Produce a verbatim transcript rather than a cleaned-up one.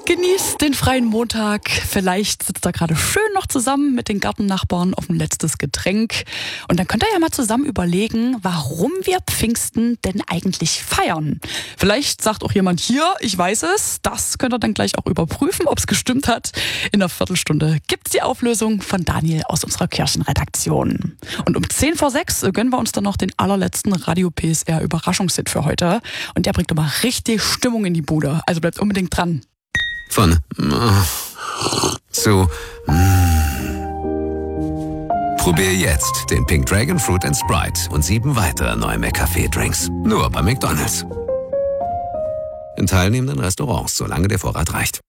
Genießt den freien Montag. Vielleicht sitzt ihr gerade schön noch zusammen mit den Gartennachbarn auf ein letztes Getränk. Und dann könnt ihr ja mal zusammen überlegen, warum wir Pfingsten denn eigentlich feiern. Vielleicht sagt auch jemand hier, ich weiß es. Das könnt ihr dann gleich auch überprüfen, ob es gestimmt hat. In einer Viertelstunde gibt's die Auflösung von Daniel aus unserer Kirchenredaktion. Und um zehn vor sechs gönnen wir uns dann noch den allerletzten Radio P S R Überraschungshit für heute. Und der bringt immer richtig Stimmung in die Bude. Also bleibt unbedingt dran. Von äh, zu mm. Probier jetzt den Pink Dragon Fruit and Sprite und sieben weitere neue McCafé-Drinks. Nur bei McDonald's. In teilnehmenden Restaurants, solange der Vorrat reicht.